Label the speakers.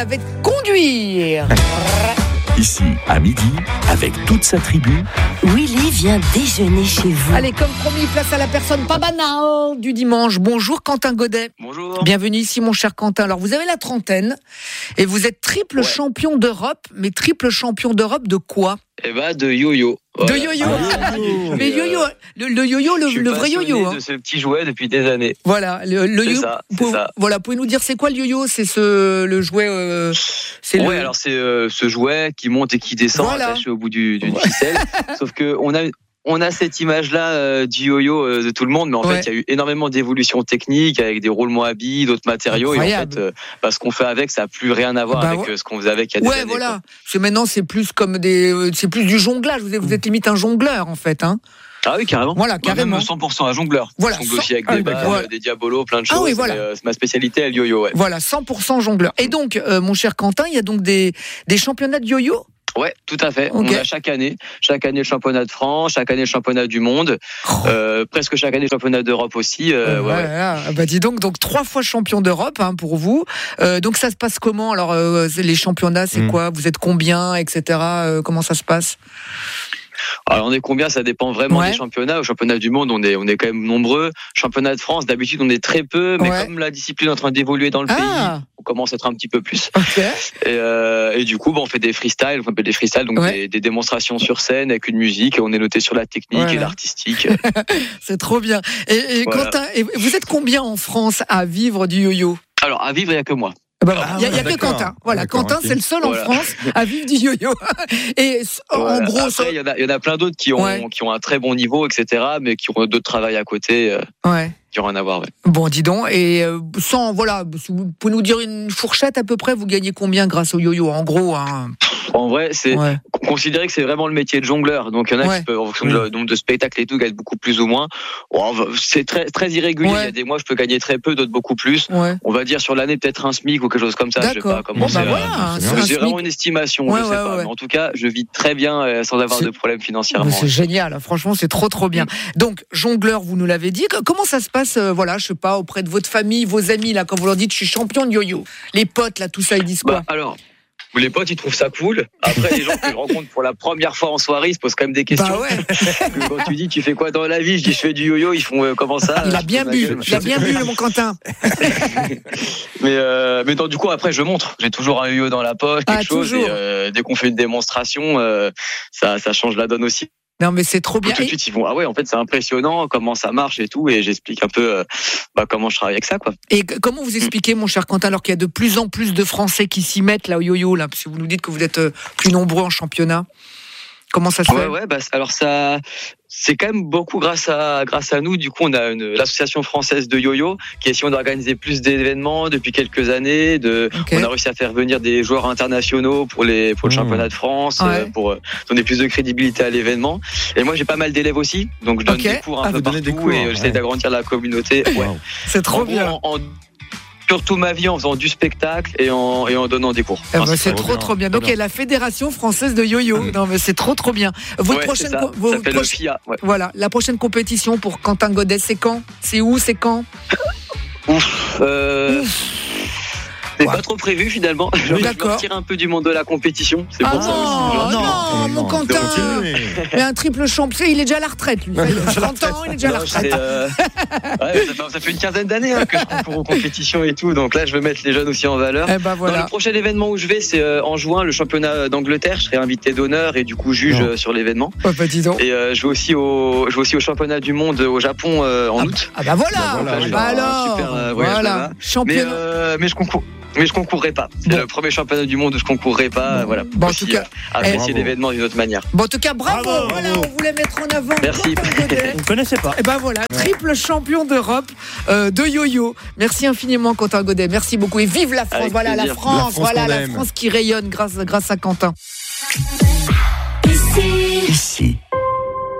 Speaker 1: avec conduire.
Speaker 2: Ici, à midi, avec toute sa tribu.
Speaker 3: Willy vient déjeuner chez vous.
Speaker 1: Allez, comme promis, place à la personne pas banale du dimanche. Bonjour Quentin Godet.
Speaker 4: Bonjour.
Speaker 1: Bienvenue ici mon cher Quentin. Alors vous avez la trentaine et vous êtes triple champion d'Europe. Mais triple champion d'Europe de quoi ?
Speaker 4: Eh ben, de yo-yo.
Speaker 1: De yo-yo. Mais yo-yo, le yo-yo, le vrai yo-yo.
Speaker 4: Je suis passionné de ce petit jouet depuis des années.
Speaker 1: Voilà, le
Speaker 4: C'est
Speaker 1: yo-yo.
Speaker 4: ça, c'est ça.
Speaker 1: Voilà, pouvez-nous dire c'est quoi le yo-yo ? C'est le jouet.
Speaker 4: Alors c'est ce jouet qui monte et qui descend, attaché au bout d'une ficelle. Sauf que on a cette image-là du yo-yo de tout le monde, mais en fait, il y a eu énormément d'évolutions techniques avec des roulements à billes, d'autres matériaux.
Speaker 1: Incroyable.
Speaker 4: Et en fait, ce qu'on fait avec, ça n'a plus rien à voir avec ce qu'on faisait avec il y a des années.
Speaker 1: Voilà.
Speaker 4: Quoi.
Speaker 1: Parce que maintenant, c'est plus comme c'est plus du jonglage. Vous êtes limite un jongleur, en fait, hein.
Speaker 4: Ah oui, carrément.
Speaker 1: Voilà, carrément.
Speaker 4: Même 100% un jongleur.
Speaker 1: Voilà.
Speaker 4: Je jongle aussi avec des balles, des diabolos, plein de choses.
Speaker 1: Ah oui, voilà.
Speaker 4: C'est ma spécialité, le yo-yo, ouais.
Speaker 1: Voilà, 100% jongleur. Et donc, mon cher Quentin, il y a donc des championnats de yo-yo ?
Speaker 4: Ouais, tout à fait.
Speaker 1: Okay.
Speaker 4: On a chaque année le championnat de France, chaque année le championnat du monde, presque chaque année le championnat d'Europe aussi.
Speaker 1: Bah dis donc 3 fois champion d'Europe pour vous. Donc ça se passe comment ? Alors les championnats, c'est quoi ? Vous êtes combien, etc. Comment ça se passe ?
Speaker 4: Alors on est combien ? Ça dépend vraiment des championnats. Au championnat du monde, on est quand même nombreux. Championnat de France, d'habitude on est très peu, mais comme la discipline est en train d'évoluer dans le pays, on commence à être un petit peu plus.
Speaker 1: Okay.
Speaker 4: Et du coup, on fait des freestyles, donc des démonstrations sur scène avec une musique. Et on est noté sur la technique et l'artistique.
Speaker 1: C'est trop bien. Et Quentin, vous êtes combien en France à vivre du yo-yo ?
Speaker 4: Alors à vivre, il n'y a que moi.
Speaker 1: Il y a que Quentin. Voilà, Quentin, c'est le seul en France à vivre du yo-yo. Et en gros,
Speaker 4: après, il y en a plein d'autres qui ont un très bon niveau, etc., mais qui ont d'autres travails à côté. Qui n'ont rien à voir.
Speaker 1: Bon, dis donc. Et vous pouvez nous dire une fourchette à peu près ? Vous gagnez combien grâce au yo-yo ? En gros,
Speaker 4: En vrai, c'est considérer que c'est vraiment le métier de jongleur. Donc il y en a qui peuvent, en fonction du nombre de spectacles et tout, gagnent beaucoup plus ou moins. C'est très très irrégulier. Il y a des mois je peux gagner très peu, d'autres beaucoup plus. On va dire sur l'année peut-être un SMIC ou quelque chose comme ça.
Speaker 1: D'accord.
Speaker 4: Je sais pas comment c'est vraiment une estimation. Je sais pas. Mais en tout cas, je vis très bien sans avoir de problème financièrement.
Speaker 1: C'est génial. Franchement, c'est trop bien. Donc jongleur, vous nous l'avez dit. Comment ça se passe ? Je sais pas, auprès de votre famille, vos amis là, quand vous leur dites je suis champion de yo-yo. Les potes là, tout ça, ils disent quoi ?
Speaker 4: Alors. Les potes, ils trouvent ça cool. Après, les gens que je rencontre pour la première fois en soirée, ils se posent quand même des questions. Quand tu dis, tu fais quoi dans la vie ? Je dis, je fais du yo-yo. Ils font, comment ça ?
Speaker 1: Il a bien bu, mon Quentin.
Speaker 4: Mais donc, du coup, après, je montre. J'ai toujours un yo-yo dans la poche, quelque chose. Et, dès qu'on fait une démonstration, ça change la donne aussi.
Speaker 1: Non, mais c'est trop bien.
Speaker 4: Tout de suite, ils vont, en fait, c'est impressionnant comment ça marche et tout. Et j'explique un peu comment je travaille avec ça, quoi.
Speaker 1: Et comment vous expliquez, mon cher Quentin, alors qu'il y a de plus en plus de Français qui s'y mettent là au yo-yo, là, parce que vous nous dites que vous êtes plus nombreux en championnat. Comment ça se fait ?
Speaker 4: Alors ça, c'est quand même beaucoup grâce à nous. Du coup, on a l'association française de yo-yo qui essaie d'organiser plus d'événements depuis quelques années. On a réussi à faire venir des joueurs internationaux pour le championnat de France, pour donner plus de crédibilité à l'événement. Et moi, j'ai pas mal d'élèves aussi, donc je donne des cours un peu partout et j'essaie d'agrandir la communauté.
Speaker 1: C'est trop bien.
Speaker 4: Surtout ma vie en faisant du spectacle et en donnant des cours.
Speaker 1: C'est trop bien. Donc il y a la Fédération française de yo-yo. Non mais c'est trop bien. Votre prochaine
Speaker 4: ça s'appelle le FIA.
Speaker 1: Voilà, la prochaine compétition pour Quentin Godet, c'est quand ? C'est où ? C'est quand ?
Speaker 4: C'est pas trop prévu finalement. Je vais sortir un peu du monde de la compétition. C'est pour ça aussi.
Speaker 1: Non, mon Quentin. Mais un triple champion, il est déjà à la retraite, lui. 30 ans, il est déjà à la retraite.
Speaker 4: Ça fait une quinzaine d'années que je concours aux compétitions et tout. Donc là, je veux mettre les jeunes aussi en valeur. Le prochain événement où je vais, c'est en juin, le championnat d'Angleterre. Je serai invité d'honneur et du coup juge sur l'événement.
Speaker 1: Dis donc.
Speaker 4: Et je vais aussi au championnat du monde au Japon en août.
Speaker 1: Voilà. Championnat.
Speaker 4: Mais je concourrai pas. C'est le premier championnat du monde où je concourrai pas. Voilà.
Speaker 1: En tout cas,
Speaker 4: apprécier l'événement d'une autre manière.
Speaker 1: En tout cas, bravo. On voulait mettre en avant.
Speaker 4: Merci.
Speaker 1: Vous ne connaissez pas. Triple champion d'Europe de yo-yo. Merci infiniment, Quentin Godet. Merci beaucoup et vive la France.
Speaker 4: Avec
Speaker 1: la
Speaker 4: plaisir.
Speaker 1: France. La France qui rayonne grâce à Quentin.